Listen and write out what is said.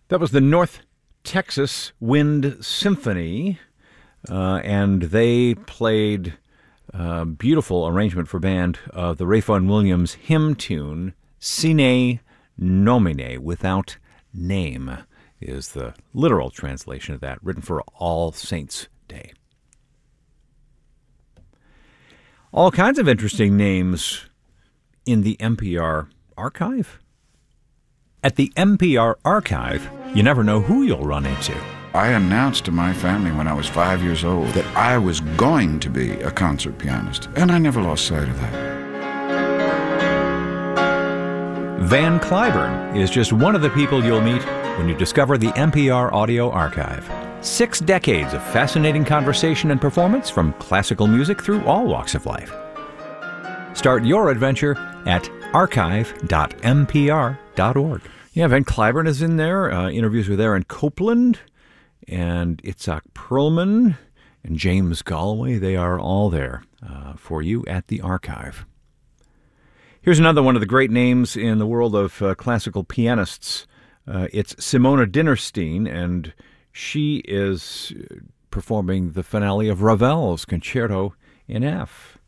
That was the North Texas Wind Symphony, and they played a beautiful arrangement for band of the Ralph Vaughan Williams hymn tune, Sine Nomine, without name, is the literal translation of that, written for All Saints' Day. All kinds of interesting names in the NPR archive. At the NPR archive, you never know who you'll run into. I announced to my family when I was 5 years old that I was going to be a concert pianist, and I never lost sight of that. Van Cliburn is just one of the people you'll meet when you discover the NPR Audio Archive. 6 decades of fascinating conversation and performance from classical music through all walks of life. Start your adventure at archive.npr.org. Yeah, Van Cliburn is in there. Interviews with Aaron Copland and Itzhak Perlman and James Galway. They are all there for you at the archive. Here's another one of the great names in the world of classical pianists. It's Simona Dinnerstein, and she is performing the finale of Ravel's Concerto in F.